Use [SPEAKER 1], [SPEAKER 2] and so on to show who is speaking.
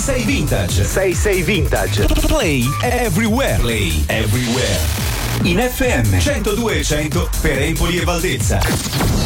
[SPEAKER 1] 6 Vintage.
[SPEAKER 2] 6 Vintage.
[SPEAKER 1] Play everywhere. Play everywhere. In FM 102.100 per Empoli e Valdezza.